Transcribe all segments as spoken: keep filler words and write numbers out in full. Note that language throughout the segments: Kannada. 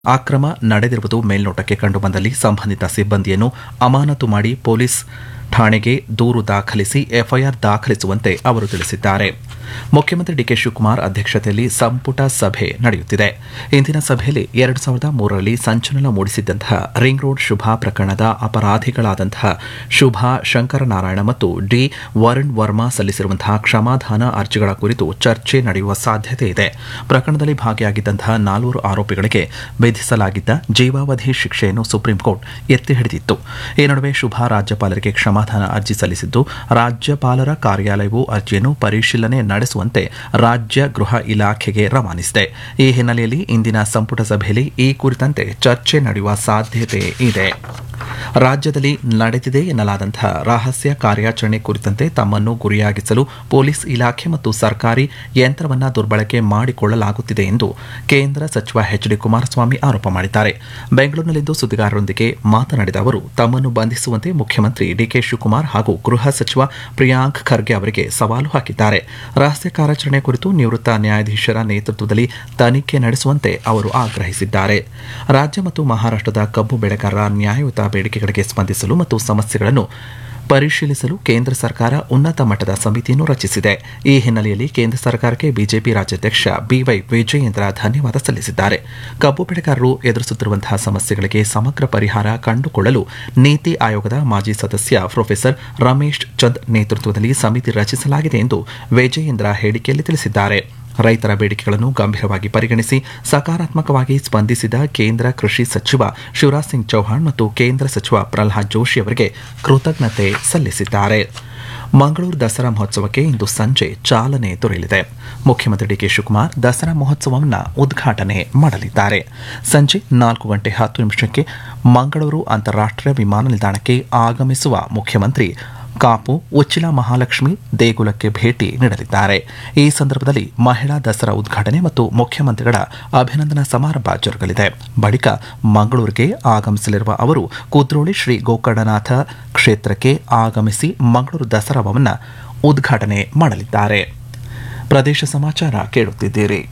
ಅಕ್ರಮ ನಡೆದಿರುವುದು ಮೇಲ್ನೋಟಕ್ಕೆ ಕಂಡುಬಂದಲ್ಲಿ ಸಂಬಂಧಿತ ಸಿಬ್ಬಂದಿಯನ್ನು ಅಮಾನತು ಮಾಡಿ ಪೊಲೀಸ್ ಠಾಣೆಗೆ ದೂರು ದಾಖಲಿಸಿ ಎಫ್ಐಆರ್ ದಾಖಲಿಸುವಂತೆ ಅವರು ತಿಳಿಸಿದ್ದಾರೆ. ಮುಖ್ಯಮಂತ್ರಿ ಡಿಕೆ ಶಿವಕುಮಾರ್ ಅಧ್ಯಕ್ಷತೆಯಲ್ಲಿ ಸಂಪುಟ ಸಭೆ ನಡೆಯುತ್ತಿದೆ. ಇಂದಿನ ಸಭೆಯಲ್ಲಿ ಎರಡು ಸಾವಿರದ ಮೂರರಲ್ಲಿ ಸಂಚಲನ ಮೂಡಿಸಿದ್ದಂತಹ ರಿಂಗ್ ರೋಡ್ ಶುಭಾ ಪ್ರಕರಣದ ಅಪರಾಧಿಗಳಾದಂತಹ ಶುಭಾ ಶಂಕರನಾರಾಯಣ ಮತ್ತು ಡಿ ವರುಣ್ ವರ್ಮಾ ಸಲ್ಲಿಸಿರುವಂತಹ ಕ್ಷಮಾದಾನ ಅರ್ಜಿಗಳ ಕುರಿತು ಚರ್ಚೆ ನಡೆಯುವ ಸಾಧ್ಯತೆ ಇದೆ. ಪ್ರಕರಣದಲ್ಲಿ ಭಾಗಿಯಾಗಿದ್ದಂತಹ ನಾಲ್ವರು ಆರೋಪಿಗಳಿಗೆ ವಿಧಿಸಲಾಗಿದ್ದ ಜೀವಾವಧಿ ಶಿಕ್ಷೆಯನ್ನು ಸುಪ್ರೀಂಕೋರ್ಟ್ ಎತ್ತಿ ಹಿಡಿದಿತ್ತು. ಈ ನಡುವೆ ಶುಭಾ ರಾಜ್ಯಪಾಲರಿಗೆ ಕ್ಷಮಾದಾನ ಅರ್ಜಿ ಸಲ್ಲಿಸಿದ್ದು, ರಾಜ್ಯಪಾಲರ ಕಾರ್ಯಾಲಯವು ಅರ್ಜಿಯನ್ನು ಪರಿಶೀಲನೆ ನಡೆಸುವಂತೆ ರಾಜ್ಯ ಗೃಹ ಇಲಾಖೆಗೆ ರವಾನಿಸಿದೆ. ಈ ಹಿನ್ನೆಲೆಯಲ್ಲಿ ಇಂದಿನ ಸಂಪುಟ ಸಭೆಯಲ್ಲಿ ಈ ಕುರಿತಂತೆ ಚರ್ಚೆ ನಡೆಯುವ ಸಾಧ್ಯತೆ ಇದೆ. ರಾಜ್ಯದಲ್ಲಿ ನಡೆದಿದೆ ಎನ್ನಲಾದಂತಹ ರಹಸ್ಯ ಕಾರ್ಯಾಚರಣೆ ಕುರಿತಂತೆ ತಮ್ಮನ್ನು ಗುರಿಯಾಗಿಸಲು ಪೊಲೀಸ್ ಇಲಾಖೆ ಮತ್ತು ಸರ್ಕಾರಿ ಯಂತ್ರವನ್ನು ದುರ್ಬಳಕೆ ಮಾಡಿಕೊಳ್ಳಲಾಗುತ್ತಿದೆ ಎಂದು ಕೇಂದ್ರ ಸಚಿವ ಎಚ್ ಡಿ ಕುಮಾರಸ್ವಾಮಿ ಆರೋಪ ಮಾಡಿದ್ದಾರೆ. ಬೆಂಗಳೂರಿನಲ್ಲಿಂದು ಸುದ್ದಿಗಾರರೊಂದಿಗೆ ಮಾತನಾಡಿದ ಅವರು, ತಮ್ಮನ್ನು ಬಂಧಿಸುವಂತೆ ಮುಖ್ಯಮಂತ್ರಿ ಡಿಕೆ ಶಿವಕುಮಾರ್ ಹಾಗೂ ಗೃಹ ಸಚಿವ ಪ್ರಿಯಾಂಕ್ ಖರ್ಗೆ ಅವರಿಗೆ ಸವಾಲು ಹಾಕಿದ್ದಾರೆ. ರಹಸ್ಯ ಕಾರ್ಯಾಚರಣೆ ಕುರಿತು ನಿವೃತ್ತ ನ್ಯಾಯಾಧೀಶರ ನೇತೃತ್ವದಲ್ಲಿ ತನಿಖೆ ನಡೆಸುವಂತೆ ಅವರು ಆಗ್ರಹಿಸಿದ್ದಾರೆ. ರಾಜ್ಯ ಮತ್ತು ಮಹಾರಾಷ್ಟದ ಕಬ್ಬು ಬೆಳೆಗಾರರ ನ್ಯಾಯಯುತ ಬೇಡಿಕೆಗಳಿಗೆ ಸ್ಪಂದಿಸಲು ಮತ್ತು ಸಮಸ್ಯೆಗಳನ್ನು ಪರಿಶೀಲಿಸಲು ಕೇಂದ್ರ ಸರ್ಕಾರ ಉನ್ನತ ಮಟ್ಟದ ಸಮಿತಿಯನ್ನು ರಚಿಸಿದೆ. ಈ ಹಿನ್ನೆಲೆಯಲ್ಲಿ ಕೇಂದ್ರ ಸರ್ಕಾರಕ್ಕೆ ಬಿಜೆಪಿ ರಾಜ್ಯಾಧ್ಯಕ್ಷ ಬಿವೈ ವಿಜಯೇಂದ್ರ ಧನ್ಯವಾದ ಸಲ್ಲಿಸಿದ್ದಾರೆ. ಕಬ್ಬು ಬೆಳೆಗಾರರು ಎದುರಿಸುತ್ತಿರುವಂತಹ ಸಮಸ್ಯೆಗಳಿಗೆ ಸಮಗ್ರ ಪರಿಹಾರ ಕಂಡುಕೊಳ್ಳಲು ನೀತಿ ಆಯೋಗದ ಮಾಜಿ ಸದಸ್ಯ ಪ್ರೊಫೆಸರ್ ರಮೇಶ್ ಚಂದ್ ನೇತೃತ್ವದಲ್ಲಿ ಸಮಿತಿ ರಚಿಸಲಾಗಿದೆ ಎಂದು ವಿಜಯೇಂದ್ರ ಹೇಳಿಕೆಯಲ್ಲಿ ತಿಳಿಸಿದ್ದಾರೆ. ರೈತರ ಬೇಡಿಕೆಗಳನ್ನು ಗಂಭೀರವಾಗಿ ಪರಿಗಣಿಸಿ ಸಕಾರಾತ್ಮಕವಾಗಿ ಸ್ಪಂದಿಸಿದ ಕೇಂದ್ರ ಕೃಷಿ ಸಚಿವ ಶಿವರಾಜ್ ಸಿಂಗ್ ಚೌಹಾಣ್ ಮತ್ತು ಕೇಂದ್ರ ಸಚಿವ ಪ್ರಹ್ಲಾದ್ ಜೋಶಿ ಅವರಿಗೆ ಕೃತಜ್ಞತೆ ಸಲ್ಲಿಸಿದ್ದಾರೆ. ಮಂಗಳೂರು ದಸರಾ ಮಹೋತ್ಸವಕ್ಕೆ ಇಂದು ಸಂಜೆ ಚಾಲನೆ ದೊರೆಯಲಿದೆ. ಮುಖ್ಯಮಂತ್ರಿ ಡಿಕೆ ಶಿವಕುಮಾರ್ ದಸರಾ ಮಹೋತ್ಸವವನ್ನು ಉದ್ಘಾಟನೆ ಮಾಡಲಿದ್ದಾರೆ. ಸಂಜೆ ನಾಲ್ಕು ಗಂಟೆ ಹತ್ತು ನಿಮಿಷಕ್ಕೆ ಮಂಗಳೂರು ಅಂತಾರಾಷ್ಟೀಯ ವಿಮಾನ ನಿಲ್ದಾಣಕ್ಕೆ ಆಗಮಿಸುವ ಮುಖ್ಯಮಂತ್ರಿ ಕಾಪು ಉಚ್ಚಿಲ ಮಹಾಲಕ್ಷ್ಮಿ ದೇಗುಲಕ್ಕೆ ಭೇಟಿ ನೀಡಲಿದ್ದಾರೆ. ಈ ಸಂದರ್ಭದಲ್ಲಿ ಮಹಿಳಾ ದಸರಾ ಉದ್ಘಾಟನೆ ಮತ್ತು ಮುಖ್ಯಮಂತ್ರಿಗಳ ಅಭಿನಂದನಾ ಸಮಾರಂಭ ಜರುಗಲಿದೆ. ಬಳಿಕ ಮಂಗಳೂರಿಗೆ ಆಗಮಿಸಲಿರುವ ಅವರು ಕುದ್ರೋಳಿ ಶ್ರೀ ಗೋಕರ್ಣನಾಥ ಕ್ಷೇತ್ರಕ್ಕೆ ಆಗಮಿಸಿ ಮಂಗಳೂರು ದಸರಾವನ್ನು ಉದ್ಘಾಟನೆ ಮಾಡಲಿದ್ದಾರೆ. ಪ್ರದೇಶ ಸಮಾಚಾರ ಕೇಳುತ್ತಿದ್ದೀರಿ.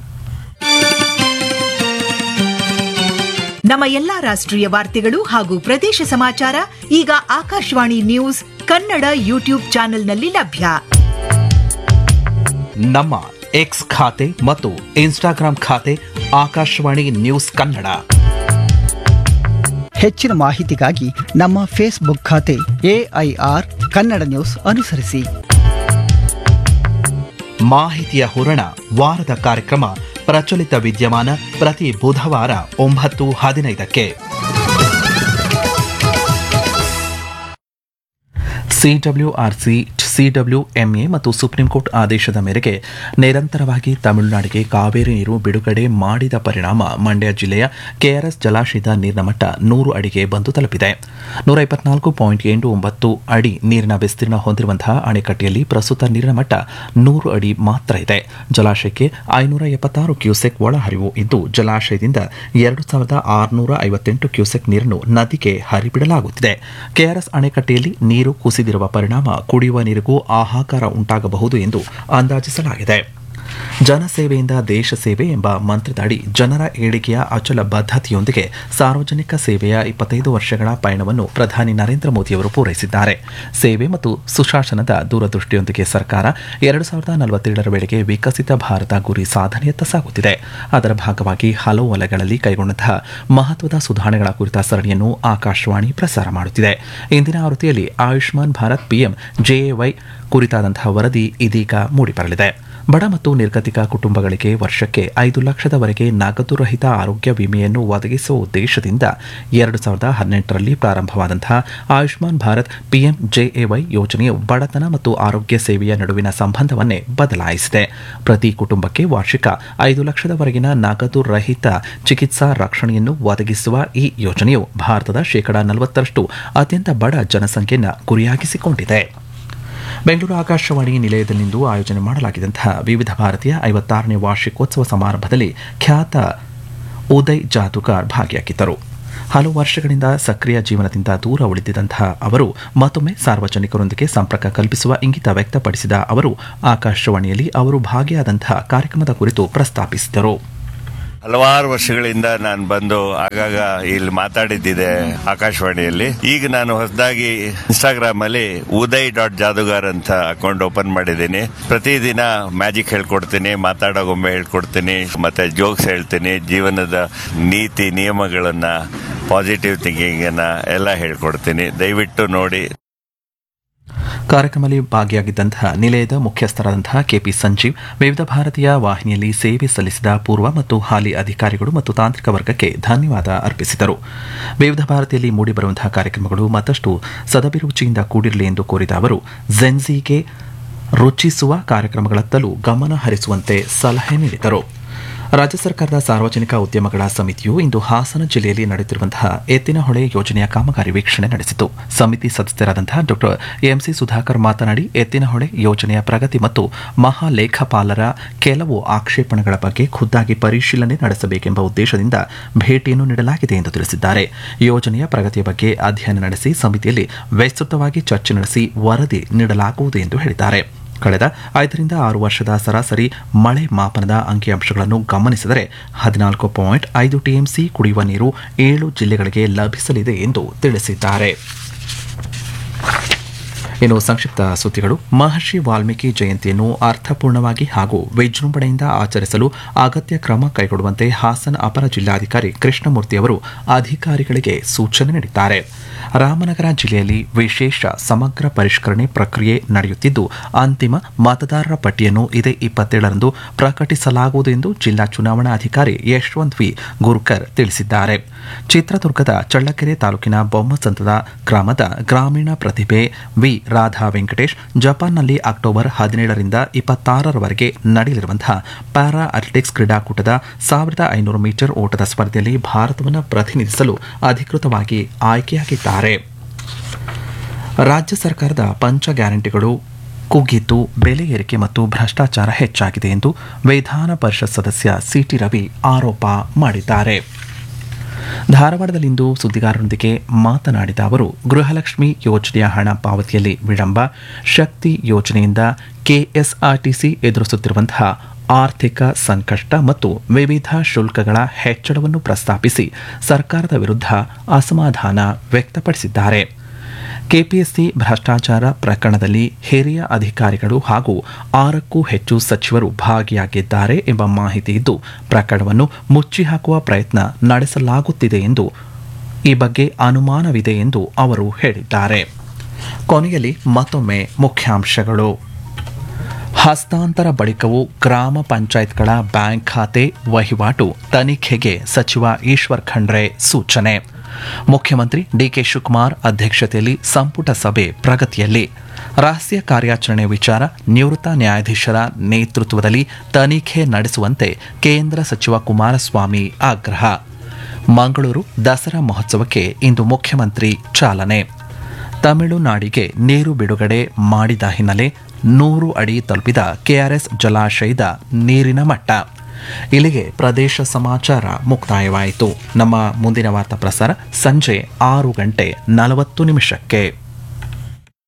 ನಮ್ಮ ಎಲ್ಲಾ ರಾಷ್ಟ್ರೀಯ ವಾರ್ತೆಗಳು ಹಾಗೂ ಪ್ರದೇಶ ಸಮಾಚಾರ ಈಗ ಆಕಾಶವಾಣಿ ನ್ಯೂಸ್ ಕನ್ನಡ ಯೂಟ್ಯೂಬ್ ಚಾನೆಲ್ನಲ್ಲಿ ಲಭ್ಯ. ನಮ್ಮ ಎಕ್ಸ್ ಖಾತೆ ಮತ್ತು ಇನ್ಸ್ಟಾಗ್ರಾಂ ಖಾತೆ ಆಕಾಶವಾಣಿ ನ್ಯೂಸ್ ಕನ್ನಡ. ಹೆಚ್ಚಿನ ಮಾಹಿತಿಗಾಗಿ ನಮ್ಮ ಫೇಸ್ಬುಕ್ ಖಾತೆ ಎಐಆರ್ ಕನ್ನಡ ನ್ಯೂಸ್ ಅನುಸರಿಸಿ. ಮಾಹಿತಿಯ ಹೂರಣ ವಾರದ ಕಾರ್ಯಕ್ರಮ ಪ್ರಚಲಿತ ವಿದ್ಯಮಾನ ಪ್ರತಿ ಬುಧವಾರ ಒಂಬತ್ತು ಹದಿನೈದಕ್ಕೆ. ಸಿಡಬ್ಲ್ಯೂಆರ್ಸಿ ಸಿಡಬ್ಲ್ಯೂಎಂಎ ಮತ್ತು ಸುಪ್ರೀಂಕೋರ್ಟ್ ಆದೇಶದ ಮೇರೆಗೆ ನಿರಂತರವಾಗಿ ತಮಿಳುನಾಡಿಗೆ ಕಾವೇರಿ ನೀರು ಬಿಡುಗಡೆ ಮಾಡಿದ ಪರಿಣಾಮ ಮಂಡ್ಯ ಜಿಲ್ಲೆಯ ಕೆಆರ್ಎಸ್ ಜಲಾಶಯದ ನೀರಿನ ಮಟ್ಟ ನೂರು ಅಡಿಗೆ ಬಂದು ತಲುಪಿದೆ. ನೂರ ಇಪ್ಪತ್ನಾಲ್ಕು ಪಾಯಿಂಟ್ ಎಂಟು ಒಂಬತ್ತು ಅಡಿ ನೀರಿನ ವಿಸ್ತೀರ್ಣ ಹೊಂದಿರುವಂತಹ ಅಣೆಕಟ್ಟೆಯಲ್ಲಿ ಪ್ರಸ್ತುತ ನೀರಿನ ಮಟ್ಟ ನೂರು ಅಡಿ ಮಾತ್ರ ಇದೆ. ಜಲಾಶಯಕ್ಕೆ ಐನೂರ ಎಪ್ಪತ್ತಾರು ಕ್ಯೂಸೆಕ್ ಒಳಹರಿವು ಇದ್ದು, ಜಲಾಶಯದಿಂದ ಎರಡು ಸಾವಿರದ ಆರುನೂರ ಐವತ್ತೆಂಟು ಕ್ಯೂಸೆಕ್ ನೀರನ್ನು ನದಿಗೆ ಹರಿಬಿಡಲಾಗುತ್ತಿದೆ. ಕೆಆರ್ಎಸ್ ಅಣೆಕಟ್ಟೆಯಲ್ಲಿ ನೀರು ಕುಸಿದಿರುವ ಪರಿಣಾಮ ಕುಡಿಯುವ ನೀರಿಗೂ ಹಾಹಾಕಾರ ಉಂಟಾಗಬಹುದು ಎಂದು ಅಂದಾಜಿಸಲಾಗಿದೆ. ಜನಸೇವೆಯಿಂದ ದೇಶ ಸೇವೆ ಎಂಬ ಮಂತ್ರದಡಿ ಜನರ ಏಳಿಗೆಯ ಅಚಲ ಬದ್ಧತೆಯೊಂದಿಗೆ ಸಾರ್ವಜನಿಕ ಸೇವೆಯ ಇಪ್ಪತ್ತೈದು ವರ್ಷಗಳ ಪಯಣವನ್ನು ಪ್ರಧಾನಿ ನರೇಂದ್ರ ಮೋದಿಯವರು ಪೂರೈಸಿದ್ದಾರೆ. ಸೇವೆ ಮತ್ತು ಸುಶಾಸನದ ದೂರದೃಷ್ಟಿಯೊಂದಿಗೆ ಸರ್ಕಾರ ಎರಡು ಸಾವಿರದ ನಲವತ್ತೇಳರ ವೇಳೆಗೆ ವಿಕಸಿತ ಭಾರತ ಗುರಿ ಸಾಧನೆಯತ್ತ ಸಾಗುತ್ತಿದೆ. ಅದರ ಭಾಗವಾಗಿ ಹಲವು ವಲಯಗಳಲ್ಲಿ ಕೈಗೊಂಡಂತಹ ಮಹತ್ವದ ಸುಧಾರಣೆಗಳ ಕುರಿತ ಸರಣಿಯನ್ನು ಆಕಾಶವಾಣಿ ಪ್ರಸಾರ ಮಾಡುತ್ತಿದೆ. ಇಂದಿನ ಆವೃತ್ತಿಯಲ್ಲಿ ಆಯುಷ್ಮಾನ್ ಭಾರತ್ ಪಿಎಂ ಜೆಎವೈ ಕುರಿತಾದಂತಹ ವರದಿ ಇದೀಗ ಮೂಡಿಬರಲಿದೆ. ಬಡ ಮತ್ತು ನಿರ್ಗತಿಕ ಕುಟುಂಬಗಳಿಗೆ ವರ್ಷಕ್ಕೆ ಐದು ಲಕ್ಷದವರೆಗೆ ನಗದು ರಹಿತ ಆರೋಗ್ಯ ವಿಮೆಯನ್ನು ಒದಗಿಸುವ ಉದ್ದೇಶದಿಂದ ಎರಡು ಸಾವಿರದ ಹದಿನೆಂಟರಲ್ಲಿ ಪ್ರಾರಂಭವಾದಂತಹ ಆಯುಷ್ಮಾನ್ ಭಾರತ್ ಪಿಎಂ ಜೆಎವೈ ಯೋಜನೆಯು ಬಡತನ ಮತ್ತು ಆರೋಗ್ಯ ಸೇವೆಯ ನಡುವಿನ ಸಂಬಂಧವನ್ನೇ ಬದಲಾಯಿಸಿದೆ. ಪ್ರತಿ ಕುಟುಂಬಕ್ಕೆ ವಾರ್ಷಿಕ ಐದು ಲಕ್ಷದವರೆಗಿನ ನಗದು ರಹಿತ ಚಿಕಿತ್ಸಾ ರಕ್ಷಣೆಯನ್ನು ಒದಗಿಸುವ ಈ ಯೋಜನೆಯು ಭಾರತದ ಶೇಕಡಾ ನಲವತ್ತರಷ್ಟು ಅತ್ಯಂತ ಬಡ ಜನಸಂಖ್ಯೆಯನ್ನು ಗುರಿಯಾಗಿಸಿಕೊಂಡಿದೆ. ಬೆಂಗಳೂರು ಆಕಾಶವಾಣಿ ನಿಲಯದಲ್ಲಿಂದು ಆಯೋಜನೆ ಮಾಡಲಾಗಿದ್ದಂತಹ ವಿವಿಧ ಭಾರತೀಯ ಐವತ್ತಾರನೇ ವಾರ್ಷಿಕೋತ್ಸವ ಸಮಾರಂಭದಲ್ಲಿ ಖ್ಯಾತ ಉದಯ್ ಜಾದೂಗಾರ್ ಭಾಗಿಯಾಗಿದ್ದರು. ಹಲವು ವರ್ಷಗಳಿಂದ ಸಕ್ರಿಯ ಜೀವನದಿಂದ ದೂರ ಉಳಿದಿದ್ದಂತಹ ಅವರು ಮತ್ತೊಮ್ಮೆ ಸಾರ್ವಜನಿಕರೊಂದಿಗೆ ಸಂಪರ್ಕ ಕಲ್ಪಿಸುವ ಇಂಗಿತ ವ್ಯಕ್ತಪಡಿಸಿದ ಅವರು ಆಕಾಶವಾಣಿಯಲ್ಲಿ ಅವರು ಭಾಗಿಯಾದಂತಹ ಕಾರ್ಯಕ್ರಮದ ಕುರಿತು ಪ್ರಸ್ತಾಪಿಸಿದರು. ಹಲವಾರು ವರ್ಷಗಳಿಂದ ನಾನು ಬಂದು ಆಗಾಗ ಇಲ್ಲಿ ಮಾತಾಡಿದ್ದಿದೆ ಆಕಾಶವಾಣಿಯಲ್ಲಿ. ಈಗ ನಾನು ಹೊಸದಾಗಿ ಇನ್ಸ್ಟಾಗ್ರಾಮ್ ಅಲ್ಲಿ ಉದಯ್ ಡಾಟ್ ಜಾದುಗಾರ್ ಅಂತ ಅಕೌಂಟ್ ಓಪನ್ ಮಾಡಿದ್ದೀನಿ. ಪ್ರತಿದಿನ ಮ್ಯಾಜಿಕ್ ಹೇಳ್ಕೊಡ್ತೀನಿ, ಮಾತಾಡೋ ಗೊಂಬೆ ಹೇಳ್ಕೊಡ್ತೀನಿ, ಮತ್ತೆ ಜೋಕ್ಸ್ ಹೇಳ್ತೀನಿ, ಜೀವನದ ನೀತಿ ನಿಯಮಗಳನ್ನ, ಪಾಸಿಟಿವ್ ಥಿಂಕಿಂಗ್ ಅನ್ನ ಎಲ್ಲ ಹೇಳ್ಕೊಡ್ತೀನಿ. ದಯವಿಟ್ಟು ನೋಡಿ. ಕಾರ್ಯಕ್ರಮದಲ್ಲಿ ಭಾಗಿಯಾಗಿದ್ದಂತಹ ನಿಲಯದ ಮುಖ್ಯಸ್ಥರಾದಂತಹ ಕೆಪಿ ಸಂಜೀವ್ ವಿವಿಧ ಭಾರತೀಯ ವಾಹಿನಿಯಲ್ಲಿ ಸೇವೆ ಸಲ್ಲಿಸಿದ ಪೂರ್ವ ಮತ್ತು ಹಾಲಿ ಅಧಿಕಾರಿಗಳು ಮತ್ತು ತಾಂತ್ರಿಕ ವರ್ಗಕ್ಕೆ ಧನ್ಯವಾದ ಅರ್ಪಿಸಿದರು. ವಿವಿಧ ಭಾರತಿಯಲ್ಲಿ ಮೂಡಿಬರುವಂತಹ ಕಾರ್ಯಕ್ರಮಗಳು ಮತ್ತಷ್ಟು ಸದಭಿರುಚಿಯಿಂದ ಕೂಡಿರಲಿ ಎಂದು ಕೋರಿದ ಅವರು ಝೆನ್ಜಿಗೆ ರುಚಿಸುವ ಕಾರ್ಯಕ್ರಮಗಳತ್ತಲೂ ಗಮನ ಹರಿಸುವಂತೆ ಸಲಹೆ ನೀಡಿದರು. ರಾಜ್ಯ ಸರ್ಕಾರದ ಸಾರ್ವಜನಿಕ ಉದ್ಯಮಗಳ ಸಮಿತಿಯು ಇಂದು ಹಾಸನ ಜಿಲ್ಲೆಯಲ್ಲಿ ನಡೆಯುತ್ತಿರುವಂತಹ ಎತ್ತಿನಹೊಳೆ ಯೋಜನೆಯ ಕಾಮಗಾರಿ ವೀಕ್ಷಣೆ ನಡೆಸಿತು. ಸಮಿತಿ ಸದಸ್ಯರಾದಂತಹ ಡಾ ಎಂಸಿ ಸುಧಾಕರ್ ಮಾತನಾಡಿ, ಎತ್ತಿನಹೊಳೆ ಯೋಜನೆಯ ಪ್ರಗತಿ ಮತ್ತು ಮಹಾಲೇಖಪಾಲರ ಕೆಲವು ಆಕ್ಷೇಪಣೆಗಳ ಬಗ್ಗೆ ಖುದ್ದಾಗಿ ಪರಿಶೀಲನೆ ನಡೆಸಬೇಕೆಂಬ ಉದ್ದೇಶದಿಂದ ಭೇಟಿಯನ್ನು ನೀಡಲಾಗಿದೆ ಎಂದು ತಿಳಿಸಿದ್ದಾರೆ. ಯೋಜನೆಯ ಪ್ರಗತಿಯ ಬಗ್ಗೆ ಅಧ್ಯಯನ ನಡೆಸಿ ಸಮಿತಿಯಲ್ಲಿ ವಿಸ್ತೃತವಾಗಿ ಚರ್ಚೆ ನಡೆಸಿ ವರದಿ ನೀಡಲಾಗುವುದು ಎಂದು ಹೇಳಿದ್ದಾರೆ. ಕಳೆದ ಐದರಿಂದ ಆರು ವರ್ಷದ ಸರಾಸರಿ ಮಳೆ ಮಾಪನದ ಅಂಕಿಅಂಶಗಳನ್ನು ಗಮನಿಸಿದರೆ ಹದಿನಾಲ್ಕು ಪಾಯಿಂಟ್ ಐದು ಟಿಎಂಸಿ ಕುಡಿಯುವ ನೀರು ಏಳು ಜಿಲ್ಲೆಗಳಿಗೆ ಲಭಿಸಲಿದೆ ಎಂದು ತಿಳಿಸಿದ್ದಾರೆ. ಇನ್ನು ಸಂಕ್ಷಿಪ್ತ ಸುದ್ದಿಗಳು. ಮಹರ್ಷಿ ವಾಲ್ಮೀಕಿ ಜಯಂತಿಯನ್ನು ಅರ್ಥಪೂರ್ಣವಾಗಿ ಹಾಗೂ ವಿಜೃಂಭಣೆಯಿಂದ ಆಚರಿಸಲು ಅಗತ್ಯ ಕ್ರಮ ಕೈಗೊಳ್ಳುವಂತೆ ಹಾಸನ ಅಪರ ಜಿಲ್ಲಾಧಿಕಾರಿ ಕೃಷ್ಣಮೂರ್ತಿ ಅವರು ಅಧಿಕಾರಿಗಳಿಗೆ ಸೂಚನೆ ನೀಡಿದ್ದಾರೆ. ರಾಮನಗರ ಜಿಲ್ಲೆಯಲ್ಲಿ ವಿಶೇಷ ಸಮಗ್ರ ಪರಿಷ್ಕರಣೆ ಪ್ರಕ್ರಿಯೆ ನಡೆಯುತ್ತಿದ್ದು ಅಂತಿಮ ಮತದಾರರ ಪಟ್ಟಿಯನ್ನು ಇದೇ ಇಪ್ಪತ್ತೇಳರಂದು ಪ್ರಕಟಿಸಲಾಗುವುದು ಎಂದು ಜಿಲ್ಲಾ ಚುನಾವಣಾಧಿಕಾರಿ ಯಶವಂತ್ ವಿ ಗುರ್ಕರ್ ತಿಳಿಸಿದ್ದಾರೆ. ಚಿತ್ರದುರ್ಗದ ಚಳ್ಳಕೆರೆ ತಾಲೂಕಿನ ಬೊಮ್ಮಸಂತದ ಗ್ರಾಮದ ಗ್ರಾಮೀಣ ಪ್ರತಿಭೆ ವಿ ರಾಧಾ ವೆಂಕಟೇಶ್ ಜಪಾನ್ನಲ್ಲಿ ಅಕ್ಟೋಬರ್ ಹದಿನೇಳರಿಂದ ಇಪ್ಪತ್ತಾರರವರೆಗೆ ನಡೆಯಲಿರುವಂತಹ ಪ್ಯಾರಾ ಅಥ್ಲೆಟಿಕ್ಸ್ ಕ್ರೀಡಾಕೂಟದ ಸಾವಿರದ ಐನೂರು ಮೀಟರ್ ಓಟದ ಸ್ಪರ್ಧೆಯಲ್ಲಿ ಭಾರತವನ್ನು ಪ್ರತಿನಿಧಿಸಲು ಅಧಿಕೃತವಾಗಿ ಆಯ್ಕೆಯಾಗಿದ್ದಾರೆ. ರಾಜ್ಯ ಸರ್ಕಾರದ ಪಂಚ ಗ್ಯಾರಂಟಿಗಳು ಕುಗ್ಗಿದ್ದು ಬೆಲೆ ಏರಿಕೆ ಮತ್ತು ಭ್ರಷ್ಟಾಚಾರ ಹೆಚ್ಚಾಗಿದೆ ಎಂದು ವಿಧಾನ ಪರಿಷತ್ ಸದಸ್ಯ ಸಿಟಿ ರವಿ ಆರೋಪ ಮಾಡಿದ್ದಾರೆ. ಧಾರವಾಡದಲ್ಲಿಂದು ಸುದ್ದಿಗಾರರೊಂದಿಗೆ ಮಾತನಾಡಿದ ಅವರು, ಗೃಹಲಕ್ಷ್ಮಿ ಯೋಜನೆಯ ಹಣ ಪಾವತಿಯಲ್ಲಿ ವಿಳಂಬ, ಶಕ್ತಿ ಯೋಜನೆಯಿಂದ ಕೆಎಸ್ಆರ್ಟಿಸಿ ಎದುರಿಸುತ್ತಿರುವಂತಹ ಆರ್ಥಿಕ ಸಂಕಷ್ಟ ಮತ್ತು ವಿವಿಧ ಶುಲ್ಕಗಳ ಹೆಚ್ಚಳವನ್ನು ಪ್ರಸ್ತಾಪಿಸಿ ಸರ್ಕಾರದ ವಿರುದ್ಧ ಅಸಮಾಧಾನ ವ್ಯಕ್ತಪಡಿಸಿದ್ದಾರೆ. ಕೆಪಿಎಸ್ಸಿ ಭ್ರಷ್ಟಾಚಾರ ಪ್ರಕರಣದಲ್ಲಿ ಹಿರಿಯ ಅಧಿಕಾರಿಗಳು ಹಾಗೂ ಆರಕ್ಕೂ ಹೆಚ್ಚು ಸಚಿವರು ಭಾಗಿಯಾಗಿದ್ದಾರೆ ಎಂಬ ಮಾಹಿತಿ ಇದ್ದು ಪ್ರಕರಣವನ್ನು ಮುಚ್ಚಿಹಾಕುವ ಪ್ರಯತ್ನ ನಡೆಸಲಾಗುತ್ತಿದೆ ಎಂದು ಈ ಬಗ್ಗೆ ಅನುಮಾನವಿದೆ ಎಂದು ಅವರು ಹೇಳಿದ್ದಾರೆ. ಕೊನೆಯಲ್ಲಿ ಮತ್ತೊಮ್ಮೆ ಮುಖ್ಯಾಂಶಗಳು. ಹಸ್ತಾಂತರ ಬಳಿಕವೂ ಗ್ರಾಮ ಪಂಚಾಯತ್ಗಳ ಬ್ಯಾಂಕ್ ಖಾತೆ ವಹಿವಾಟು ತನಿಖೆಗೆ ಸಚಿವ ಈಶ್ವರ್ ಖಂಡ್ರೆ ಸೂಚನೆ. ಮುಖ್ಯಮಂತ್ರಿ ಡಿಕೆ ಶಿವಕುಮಾರ್ ಅಧ್ಯಕ್ಷತೆಯಲ್ಲಿ ಸಂಪುಟ ಸಭೆ ಪ್ರಗತಿಯಲ್ಲಿ. ರಹಸ್ಯ ಕಾರ್ಯಾಚರಣೆ ವಿಚಾರ ನಿವೃತ್ತ ನ್ಯಾಯಾಧೀಶರ ನೇತೃತ್ವದಲ್ಲಿ ತನಿಖೆ ನಡೆಸುವಂತೆ ಕೇಂದ್ರ ಸಚಿವ ಕುಮಾರಸ್ವಾಮಿ ಆಗ್ರಹ. ಮಂಗಳೂರು ದಸರಾ ಮಹೋತ್ಸವಕ್ಕೆ ಇಂದು ಮುಖ್ಯಮಂತ್ರಿ ಚಾಲನೆ. ತಮಿಳುನಾಡಿಗೆ ನೀರು ಬಿಡುಗಡೆ ಮಾಡಿದ ಹಿನ್ನೆಲೆ ನೂರು ಅಡಿ ತಲುಪಿದ ಕೆಆರ್ಎಸ್ ಜಲಾಶಯದ ನೀರಿನ ಮಟ್ಟ. ಇಲ್ಲಿಗೆ ಪ್ರದೇಶ ಸಮಾಚಾರ ಮುಕ್ತಾಯವಾಯಿತು. ನಮ್ಮ ಮುಂದಿನ ವಾರ್ತಾ ಪ್ರಸಾರ ಸಂಜೆ ಆರು ಗಂಟೆ ನಲವತ್ತು ನಿಮಿಷಕ್ಕೆ.